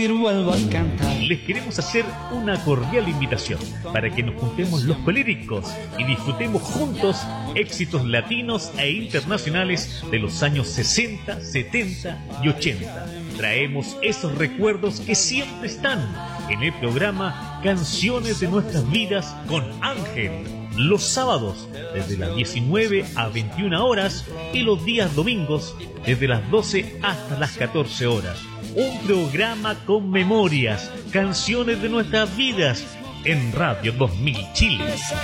vuelvo a cantar. Les queremos hacer una cordial invitación para que nos juntemos los coléricos y disfrutemos juntos éxitos latinos e internacionales de los años 60, 70 y 80. Traemos esos recuerdos que siempre están en el programa Canciones de Nuestras Vidas con Ángel. Los sábados desde las 19 a 21 horas y los días domingos desde las 12 hasta las 14 horas. Un programa con memorias, canciones de nuestras vidas en Radio 2000 Chile.